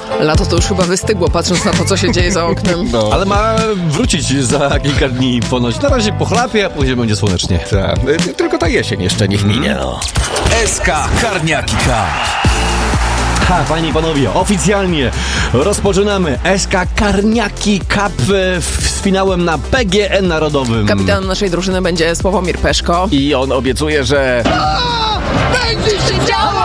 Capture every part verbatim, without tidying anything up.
Lato to już chyba wystygło, patrząc na to, co się dzieje za oknem. No. Ale ma wrócić za kilka dni ponoć. Na razie pochlapie, a później będzie słonecznie. Tak. Tylko ta jesień jeszcze niech minie, no. S K Karniaki Cup. Ha, panie i panowie, oficjalnie rozpoczynamy S K Karniaki Cup z finałem na P G E Narodowym. Kapitanem naszej drużyny będzie Sławomir Peszko. I on obiecuje, że... Będzie się działo!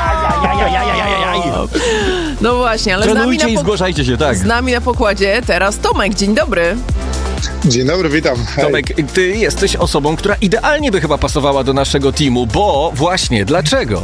No właśnie, ale z nami, Trenujcie na i pok- zgłaszajcie się, tak. z nami na pokładzie teraz Tomek. Dzień dobry. Dzień dobry, witam. Hej. Tomek, ty jesteś osobą, która idealnie by chyba pasowała do naszego teamu, bo właśnie, dlaczego?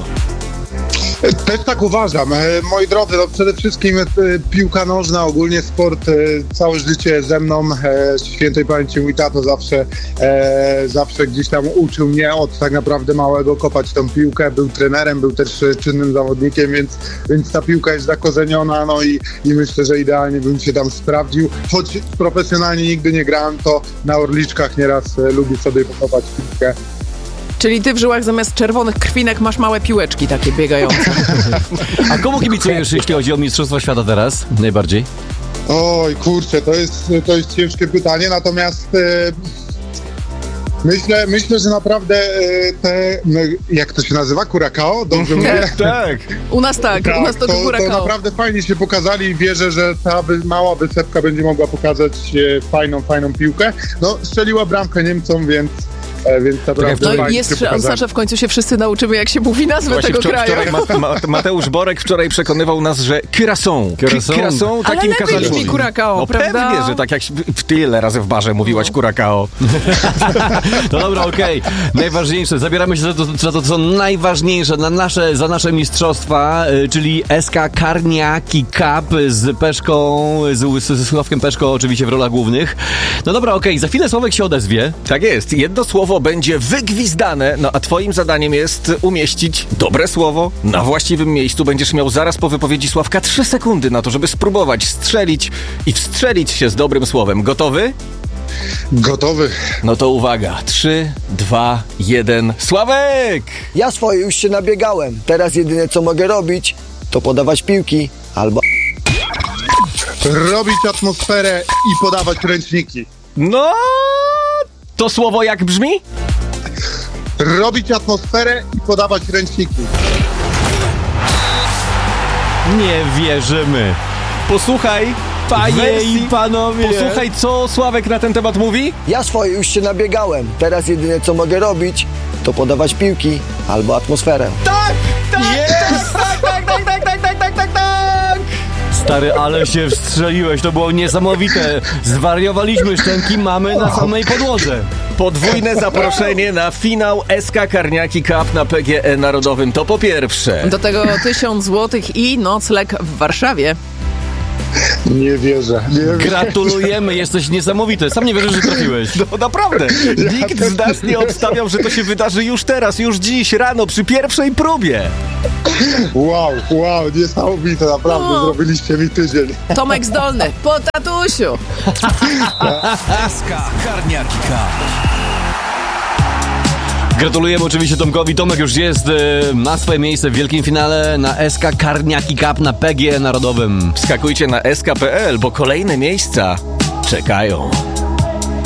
Też tak uważam. E, Moi drodzy, no przede wszystkim e, piłka nożna, ogólnie sport, e, całe życie ze mną. E, świętej pamięci mój tato zawsze, e, zawsze gdzieś tam uczył mnie od tak naprawdę małego kopać tą piłkę. Był trenerem, był też e, czynnym zawodnikiem, więc, więc ta piłka jest zakorzeniona, no i, i myślę, że idealnie bym się tam sprawdził. Choć profesjonalnie nigdy nie grałem, to na Orliczkach nieraz e, lubię sobie pokopać piłkę. Czyli ty w żyłach zamiast czerwonych krwinek masz małe piłeczki takie biegające. A komu kibicujesz, jeśli chodzi o Mistrzostwa Świata teraz? Najbardziej? Oj, kurczę, to jest, to jest ciężkie pytanie, natomiast e, myślę, myślę, że naprawdę e, te, no, jak to się nazywa? Curacao? Dobrze mówię? Tak. U nas tak, u nas to, to, to Curacao. naprawdę fajnie się pokazali i wierzę, że ta wy, mała wysepka będzie mogła pokazać e, fajną, fajną piłkę. No, strzeliła bramkę Niemcom, więc E, więc naprawdę No i fajnie jest się szansa, pokazali. że w końcu się wszyscy nauczymy, jak się mówi nazwę Właśnie tego wczor- kraju. wczoraj Ma- Ma- Mateusz Borek wczoraj przekonywał nas, że Curacao. Curacao. Curacao Ale takim lepiej kazali. brzmi Curacao, No prawda? pewnie, że tak jak w tyle razy w barze mówiłaś Curacao. No dobra, okej. Najważniejsze, zabieramy się za to, za to, co najważniejsze na nasze, za nasze mistrzostwa, y, czyli S K Karniaki Cup z Peszką, z, z Sławkiem Peszko oczywiście w rolach głównych. No dobra, okej, za chwilę Sławek się odezwie. Tak jest. Jedno słowo będzie wygwizdane, no a twoim zadaniem jest umieścić dobre słowo na właściwym miejscu. Będziesz miał zaraz po wypowiedzi Sławka trzy sekundy na to, żeby spróbować strzelić i wstrzelić się z dobrym słowem. Gotowy? Gotowy. No to uwaga. Trzy, dwa, jeden. Sławek! Ja swoje już się nabiegałem. Teraz jedyne co mogę robić, to podawać piłki albo... Robić atmosferę i podawać ręczniki. No, to słowo jak brzmi? Robić atmosferę i podawać ręczniki. Nie wierzymy. Posłuchaj, Panie wersji, i panowie. Posłuchaj, co Sławek na ten temat mówi. Ja swoje już się nabiegałem. Teraz jedyne co mogę robić, to podawać piłki albo atmosferę. Tak! Tak! Jest! Tak, tak, tak, tak, tak, tak, tak, tak, tak! Stary, ale się wstrzeliłeś, to było niesamowite. Zwariowaliśmy, szczęki mamy na samej podłodze. Podwójne zaproszenie na finał S K Karniaki Cup na P G E Narodowym. To po pierwsze. Do tego tysiąc złotych i nocleg w Warszawie. Nie wierzę. Nie wierzę. Gratulujemy, jesteś niesamowity. Sam nie wierzysz, że trafiłeś. No naprawdę. Nikt z nas nie obstawiał, że to się wydarzy już teraz, już dziś, rano, przy pierwszej próbie. Wow, wow, niesamowite, naprawdę, No. zrobiliście mi tydzień. Tomek Zdolny, po tatusiu. S K Karniaki Cup. Gratulujemy oczywiście Tomkowi. Tomek już jest, y, ma swoje miejsce w wielkim finale na S K Karniaki Cup na P G E Narodowym. Wskakujcie na S K kropka P L, bo kolejne miejsca czekają.